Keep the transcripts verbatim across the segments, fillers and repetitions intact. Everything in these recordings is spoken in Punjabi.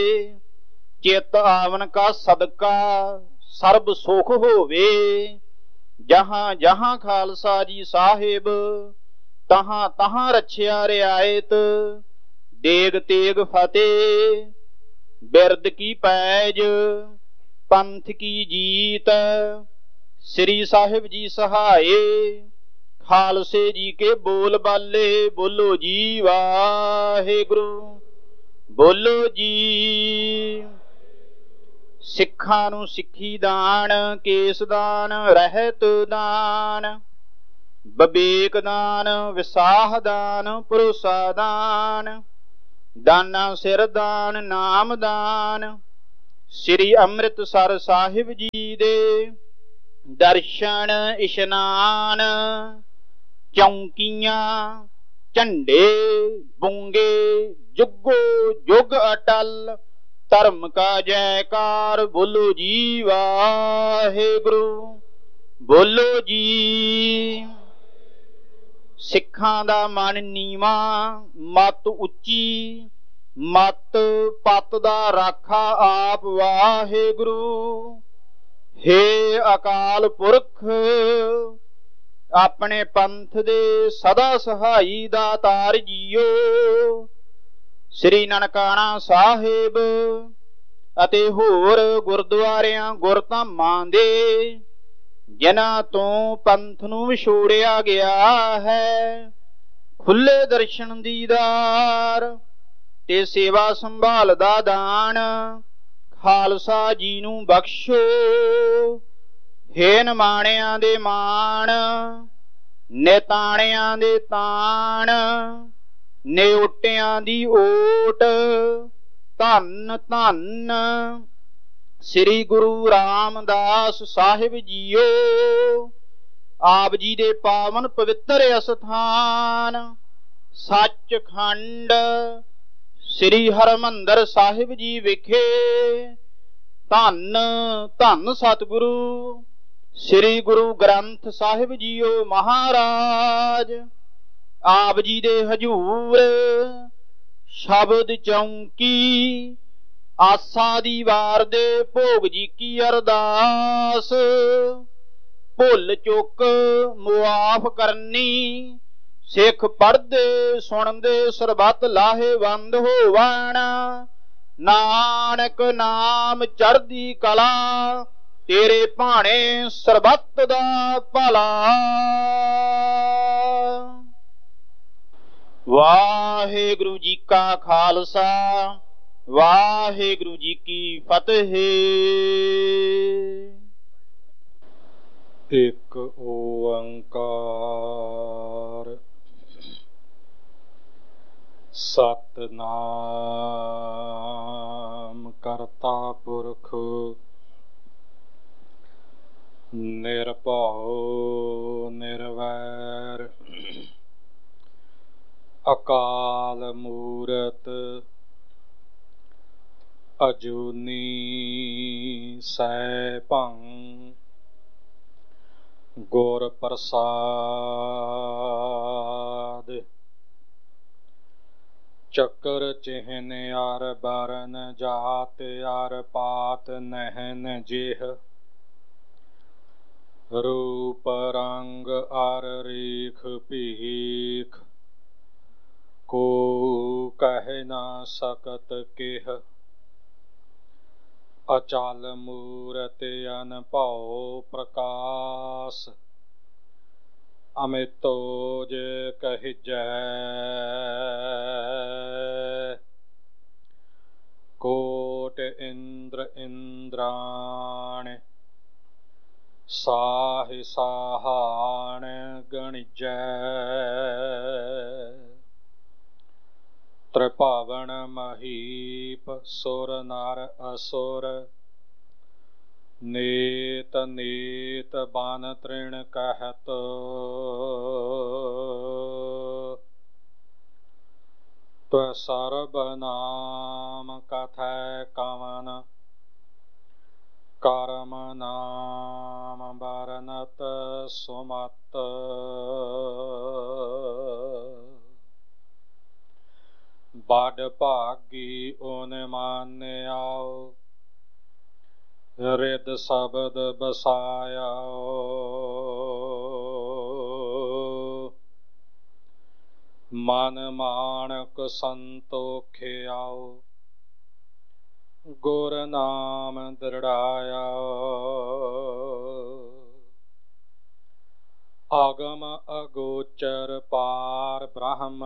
ਚਿਤ ਆਵਨ ਕਾ ਸਦਕਾ ਸਰਬ ਸੁਖ ਹੋਵੇ। ਜਹਾਂ ਜਹਾਂ ਖਾਲਸਾ ਜੀ ਸਾਹਿਬ ਤਹਾਂ ਤਹਾਂ ਰਛਿਆ ਰਿਆਇਤ। ਦੇਗ ਤੇਗ ਫਤਿਹ ਬਿਰਦ ਕੀ ਪੈਜ ਪੰਥ ਕੀ ਜੀਤ। ਸ੍ਰੀ ਸਾਹਿਬ ਜੀ ਸਹਾਏ ਖਾਲਸੇ ਜੀ ਕੇ ਬੋਲ ਬਾਲੇ। ਬੋਲੋ ਜੀ ਵਾਹਿਗੁਰੂ ਬੋਲੋ ਜੀ। ਸਿੱਖਾਂ ਨੂੰ ਸਿੱਖੀ ਦਾਨ, ਕੇਸ ਦਾਨ, ਰਹਿਤ ਦਾਨ, ਵਿਵੇਕ ਦਾਨ, ਵਿਸਾਹ ਦਾਨ, ਭਰੋਸਾ ਦਾਨ, ਦਾਨਾ ਸਿਰ ਦਾਨ, ਨਾਮ ਦਾਨ। ਸ੍ਰੀ ਅੰਮ੍ਰਿਤਸਰ ਸਾਹਿਬ ਜੀ ਦੇ ਦਰਸ਼ਨ ਇਸ਼ਨਾਨ। ਚੌਂਕੀਆਂ ਝੰਡੇ ਬੁੰਗੇ ਜੁਗੋ ਜੁਗ ਅਟਲ। ਧਰਮ ਕਾ ਜੈਕਾਰ ਬੋਲੋ ਜੀ ਵਾਹਿਗੁਰੂ ਬੋਲੋ ਜੀ। ਸਿੱਖਾਂ ਦਾ ਮਨ ਨੀਵਾਂ ਮੱਤ ਉੱਚੀ। ਮੱਤ ਪੱਤ ਦਾ ਰਾਖਾ ਆਪ ਵਾਹਿਗੁਰੂ। ਹੇ ਅਕਾਲ ਪੁਰਖ ਆਪਣੇ ਪੰਥ ਦੇ ਸਦਾ ਸਹਾਈ ਦਾਤਾਰ ਜੀਓ। ਸ੍ਰੀ ਨਨਕਾਣਾ ਸਾਹਿਬ ਅਤੇ ਹੋਰ ਗੁਰਦੁਆਰਿਆਂ ਗੁਰਧਾਮਾਂ ਦੇ ਜਿਨ੍ਹਾਂ ਤੋਂ ਪੰਥ ਨੂੰ ਵਿਛੋੜਿਆ ਗਿਆ ਹੈ, ਖੁੱਲੇ ਦਰਸ਼ਨ ਦੀਦਾਰ ਤੇ ਸੇਵਾ ਸੰਭਾਲ ਦਾ ਦਾਨ ਖਾਲਸਾ ਜੀ ਨੂੰ ਬਖਸ਼ੋ। ਹੇ ਨਿਮਾਣਿਆਂ ਦੇ ਮਾਣ, ਨਿਤਾਣਿਆਂ ਦੇ ਤਾਣ, ਨਿਓਟਿਆਂ ਦੀ ਓਟ। ਧੰਨ ਧੰਨ ਸ੍ਰੀ ਗੁਰੂ ਰਾਮਦਾਸ ਸਾਹਿਬ ਜੀਓ। ਆਪ ਜੀ ਦੇ ਪਾਵਨ ਪਵਿੱਤਰ ਅਸਥਾਨ ਸੱਚਖੰਡ ਸ੍ਰੀ ਹਰਿਮੰਦਰ ਸਾਹਿਬ ਜੀ ਵਿਖੇ ਧੰਨ ਧੰਨ ਸਤਿਗੁਰੂ ਸ੍ਰੀ ਗੁਰੂ ਗ੍ਰੰਥ ਸਾਹਿਬ ਜੀਓ ਮਹਾਰਾਜ। ਆਪ ਜੀ ਦੇ ਹਜੂਰ ਸ਼ਬਦ ਚੌਂਕੀ ਆਸਾ ਦੀ ਵਾਰ ਦੇ ਭੋਗ ਜੀ ਕੀ ਅਰਦਾਸ। ਭੁੱਲ ਚੁੱਕ ਮੁਆਫ ਕਰਨੀ, ਸਿੱਖ ਪੜ੍ਹਦੇ ਸੁਣਦੇ ਸਰਬੱਤ ਲਾਹੇਵੰਦ ਹੋਵਣ। ਨਾਨਕ ਨਾਮ ਚੜ੍ਹਦੀ ਕਲਾ, ਤੇਰੇ ਭਾਣੇ ਸਰਬੱਤ ਦਾ ਭਲਾ। ਵਾਹਿਗੁਰੂ ਜੀ ਕਾ ਖਾਲਸਾ, ਵਾਹਿਗੁਰੂ ਜੀ ਕੀ ਫਤਿਹ। ਇੱਕ ਓੰਕਾਰ ਸਤਿਨਾਮ ਕਰਤਾ ਪੁਰਖ ਨਿਰਭਉ ਨਿਰਵੈਰ ਅਕਾਲ ਮੂਰਤ ਅਜੂਨੀ ਸੈਭੰ ਗੁਰ ਪ੍ਰਸਾਦ। ਚੱਕਰ ਚਿਹਨ ਅਰ ਬਰਨ ਜਾਤ ਅਰ ਪਾਤ ਨਹਿਨ ਜਿਹ। ਰੂਪ ਰੰਗ ਅਰ ਰੀਖ ਭੀਖ ਕੋ ਕਹਿ ਨਾ ਸਕਤ ਕਿਹ। ਅਚਲ ਮੂਰਤ ਅਨਭਉ ਪ੍ਰਕਾਸ਼ ਅਮਿਤੋਜ ਕਹਿਜੈ। ਕੋਟ ਇੰਦਰ ਇੰਦਰਾਣ ਸਾਹਿ ਸਾਹਾਣ ਗਣਿਜੈ। ਤ੍ਰਿਭਾਵਨ ਮਹੀਪ ਸੁਰ ਨਰ ਅਸੁਰ। ਨੇਤ ਨੇਤ ਬਨ ਤ੍ਰਿਣ ਕਹਿਤ। ਤਵ ਸਰਬ ਨਾਮ ਕਥੈ ਕਵਨ। ਕਰਮ ਨਾਮ ਬਰਨਤ ਸੁਮਤ। ਬੜ ਭਾਗੀ ਓਨ ਮਾਨਿਆਓ, ਰਿਦ ਸ਼ਬਦ ਬਸਾਇਆ। ਮਨ ਮਾਣਕ ਸੰਤੋਖਿਆਓ, ਗੁਰ ਨਾਮ ਦ੍ਰਿੜਾਇਆ। ਆਗਮ ਅਗੋਚਰ ਪਾਰ ਬ੍ਰਹਮ,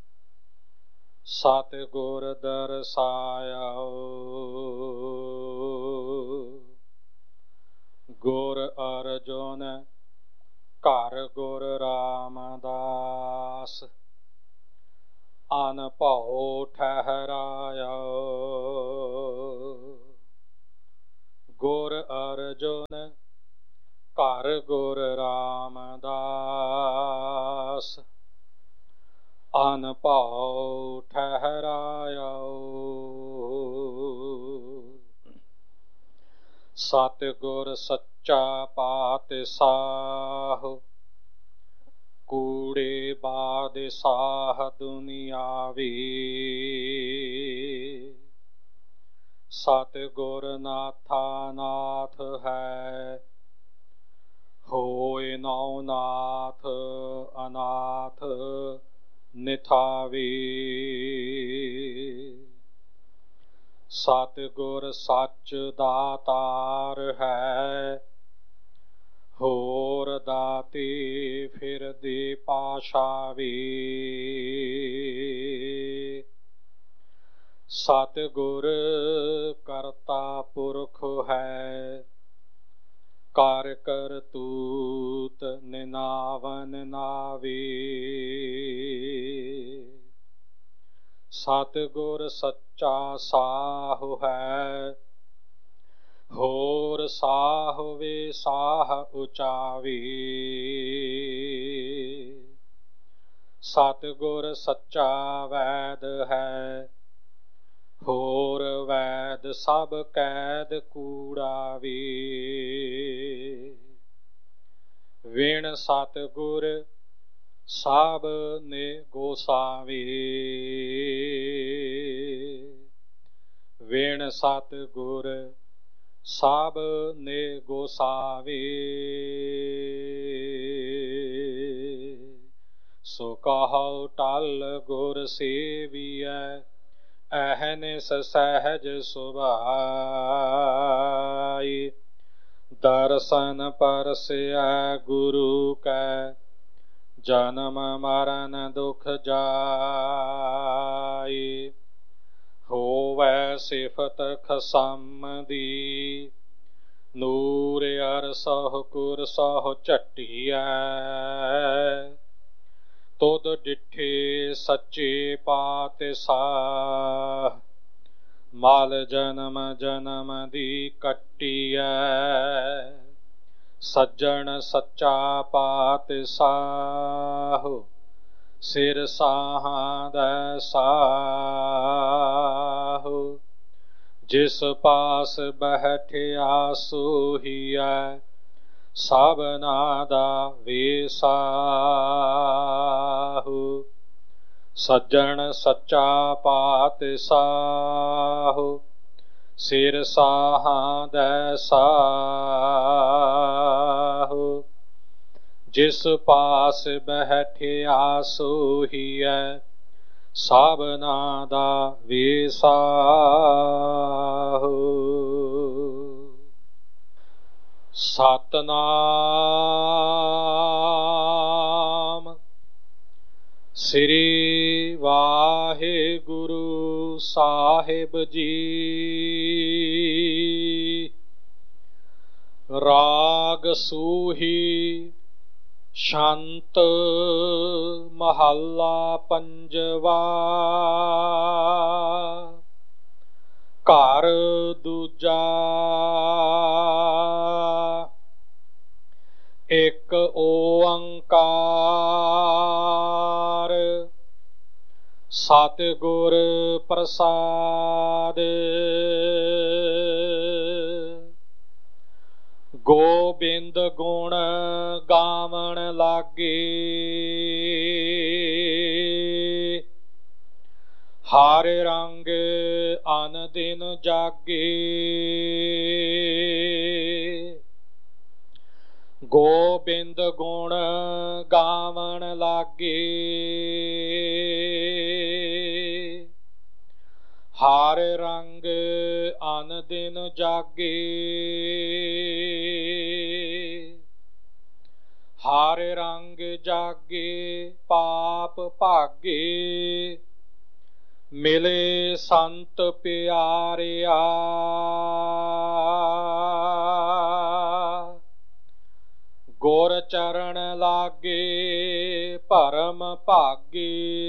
ਸਤਿ ਗੁਰ ਦਰਸਾਇਆ। ਗੁਰ ਅਰਜੁਨ ਘਰ ਗੁਰ ਰਾਮਦਾਸ, ਅਨਭਉ ਠਹਿਰਾਇਆ। ਗੁਰ ਅਰਜੁਨ ਘਰ ਗੁਰ ਰਾਮਦਾਸ, ਅਨਭਉ ਠਹਿਰਾਇਆ। ਸਤਿਗੁਰ ਸੱਚਾ ਪਾਤਸ਼ਾਹ, ਕੂੜੇ ਬਾਦਸ਼ਾਹ ਦੁਨਿਆਵੀ। ਸਤਿਗੁਰ ਨਾਥਾ ਨਾਥ ਹੈ, ਹੋਏ ਨੌ ਨਾਥ ਅਨਾਥ ਨਿਥਾਵੀ। ਸਤਿਗੁਰ ਸੱਚ ਦਾਤਾਰ ਹੈ, ਹੋਰ ਦਾਤੇ ਫਿਰਦੇ ਪਾਸ਼ਾਵੀ। ਸਤਿਗੁਰ ਕਰਤਾ ਪੁਰਖ ਹੈ, ਕਰ ਕਰਤੂਤ ਨਿਨਾਵਨ ਨਾਵੀ। ਸਤਿਗੁਰ ਸੱਚਾ ਸਾਹੁ ਹੈ, ਹੋਰ ਸਾਹੁ ਵੇ ਸਾਹ ਉਚਾਵੀ। ਸਤਿਗੁਰ ਸੱਚਾ ਵੈਦ ਹੈ, ਹੋਰ ਵੈਦ ਸਭ ਕੈਦ ਕੂੜਾਵੀ। ਵਿਣ ਸਤਿਗੁਰ ਸਭ ਨੇ ਗੋਸਾਵੀ। ਵਿਣ ਸਤਿਗੁਰ ਸਭ ਨੇ ਗੋਸਾਵੀ। ਸੋ ਕਹਉ ਟਲ ਗੁਰ ਸੇਵੀਐ, ਅਹਨਿਸ ਸਹਿਜ ਸੁਭਾਈ। ਦਰਸ਼ਨ ਪਰਸੈ ਗੁਰੂ ਕੈ, ਜਨਮ ਮਰਨ ਦੁਖ ਜਾਈ। ਹੋਵੈ ਸਿਫਤ ਖਸਮ ਦੀ, ਨੂਰ ਅਰਸਹੁ ਕੁਰਸਹੁ ਝਟੀਐ। ਤੁਧ ਡਿਠੇ ਸੱਚੇ ਪਾਤਸ਼ਾਹ, ਮਲ ਜਨਮ ਜਨਮ ਦੀ ਕੱਟੀਐ। ਸੱਜਣ ਸੱਚਾ ਪਾਤਸ਼ਾਹ, ਸਿਰ ਸਾਹਾਂ ਦਾ ਸਾਹੁ। ਜਿਸ ਪਾਸ ਬੈਠਿਆ ਸੋਹੀਐ, ਸਭਨਾ ਦਾ ਵੇਸਾਹੁ। ਸੱਜਣ ਸੱਚਾ ਪਾਤਸ਼ਾਹ, ਸਿਰ ਸਾਹਾਂ ਦਾ ਸਾਹੁ। ਜਿਸ ਪਾਸ ਬੈਠਿਆ ਸੋਹੀਐ, ਸਭਨਾ ਦਾ ਵੇਸਾਹੁ। ਸਤਿਨਾਮ ਸ੍ਰੀ ਵਾਹਿਗੁਰੂ ਸਾਹਿਬ ਜੀ। ਰਾਗ ਸੂਹੀ ਸ਼ੰਤ ਮਹੱਲਾ ਪੰਜਵਾ। ਘਰ ਦੂਜਾ। ਇੱਕ ਓੰਕਾਰ ਸਤਿਗੁਰ ਪ੍ਰਸਾਦਿ। ਗੋਬਿੰਦ ਗੁਣ ਗਾਵਣ ਲਾਗੇ, ਹਰ ਰੰਗ ਅਨ ਦਿਨ ਜਾਗੇ ਗੋਬਿੰਦ ਗੁਣ ਗਾਵਣ ਲਾਗੇ ਹਰ ਰੰਗ ਅਨ ਦਿਨ ਜਾਗੇ ਹਰ ਰੰਗ ਜਾਗੇ ਪਾਪ ਭਾਗੇ ਮਿਲੇ ਸੰਤ ਪਿਆਰਿਆ ਗੁਰ ਚਰਨ ਲਾਗੇ ਭਰਮ ਭਾਗੇ